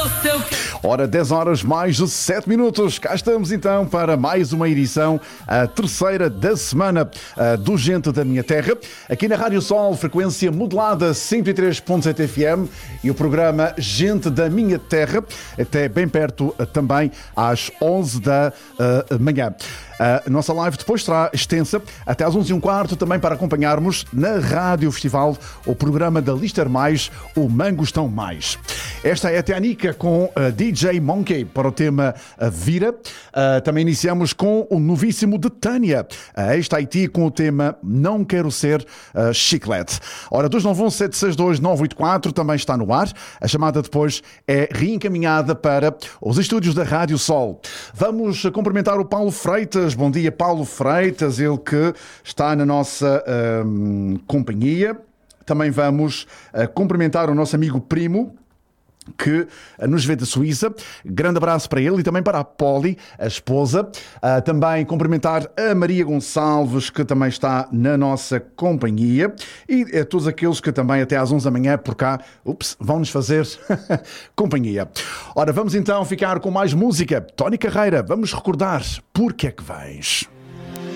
Ora, 10 horas mais de 7 minutos. Cá estamos então para mais uma edição, a terceira da semana do Gente da Minha Terra. Aqui na Rádio Sol, frequência modulada 103.7 FM e o programa Gente da Minha Terra, até bem perto também às 11 da manhã. A nossa live depois será extensa até às 11h15 também para acompanharmos na Rádio Festival o programa da Lister Mais, o Mangostão Mais. Esta é a Tianica com a DJ Monkey para o tema Vira. Também iniciamos com o novíssimo de Tânia, a ex-Tahiti, com o tema Não Quero Ser Chiclete. Ora, 291-762-984 também está no ar. A chamada depois é reencaminhada para os estúdios da Rádio Sol. Vamos cumprimentar o Paulo Freitas. Bom dia, Paulo Freitas, ele que está na nossa companhia. Também vamos cumprimentar o nosso amigo Primo, que nos vê da Suíça. Grande abraço para ele e também para a Poli, a esposa. Também cumprimentar a Maria Gonçalves, que também está na nossa companhia, e a todos aqueles que também até às 11 da manhã por cá vão-nos fazer companhia. Ora, vamos então ficar com mais música. Tony Carreira, vamos recordar Porque é que Vens.